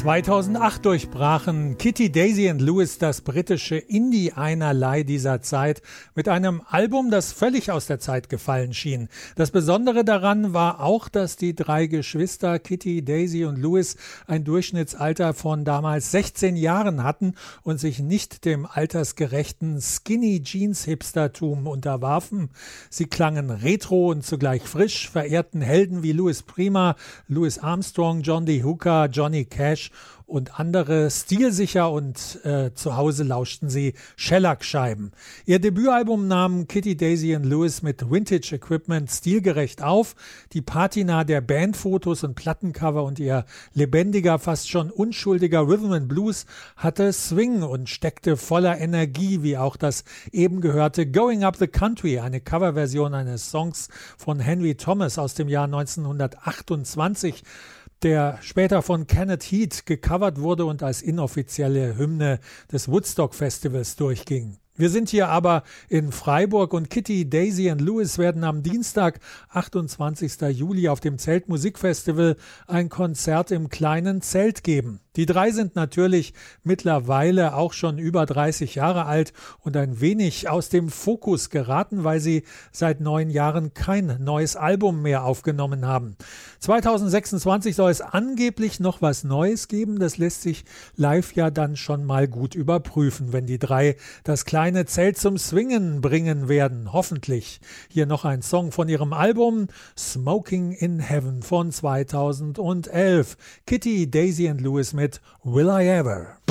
2008 durchbrachen Kitty, Daisy and Lewis das britische Indie-Einerlei dieser Zeit mit einem Album, das völlig aus der Zeit gefallen schien. Das Besondere daran war auch, dass die drei Geschwister Kitty, Daisy und Lewis ein Durchschnittsalter von damals 16 Jahren hatten und sich nicht dem altersgerechten Skinny-Jeans-Hipstertum unterwarfen. Sie klangen retro und zugleich frisch, verehrten Helden wie Louis Prima, Louis Armstrong, John D. Hooker, Johnny Cash und andere stilsicher und zu Hause lauschten sie Shellac-Scheiben. Ihr Debütalbum nahmen Kitty, Daisy and Lewis mit Vintage-Equipment stilgerecht auf. Die Patina der Bandfotos und Plattencover und ihr lebendiger, fast schon unschuldiger Rhythm and Blues hatte Swing und steckte voller Energie, wie auch das eben gehörte Going Up the Country, eine Coverversion eines Songs von Henry Thomas aus dem Jahr 1928, der später von Kenneth Heat gecovert wurde und als inoffizielle Hymne des Woodstock Festivals durchging. Wir sind hier aber in Freiburg und Kitty, Daisy and Lewis werden am Dienstag, 28. Juli auf dem Zeltmusikfestival ein Konzert im kleinen Zelt geben. Die drei sind natürlich mittlerweile auch schon über 30 Jahre alt und ein wenig aus dem Fokus geraten, weil sie seit 9 Jahren kein neues Album mehr aufgenommen haben. 2026 soll es angeblich noch was Neues geben. Das lässt sich live ja dann schon mal gut überprüfen, wenn die drei das kleine Zelt zum Swingen bringen werden. Hoffentlich. Hier noch ein Song von ihrem Album Smoking in Heaven von 2011. Kitty, Daisy and Lewis mit Will I Ever.